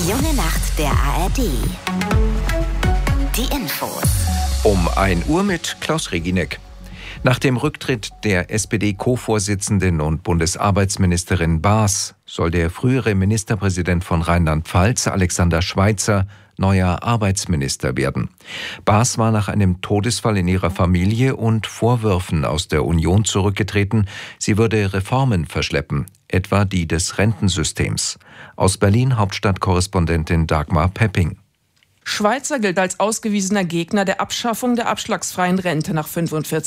Junge Nacht der ARD. Die Infos. Um 1 Uhr mit Klaus Reginek. Nach dem Rücktritt der SPD-Co-Vorsitzenden und Bundesarbeitsministerin Baas soll der frühere Ministerpräsident von Rheinland-Pfalz, Alexander Schweitzer, neuer Arbeitsminister werden. Baas war nach einem Todesfall in ihrer Familie und Vorwürfen aus der Union zurückgetreten. Sie würde Reformen verschleppen, etwa die des Rentensystems. Aus Berlin Hauptstadtkorrespondentin Dagmar Pepping. Schweitzer gilt als ausgewiesener Gegner der Abschaffung der abschlagsfreien Rente nach 45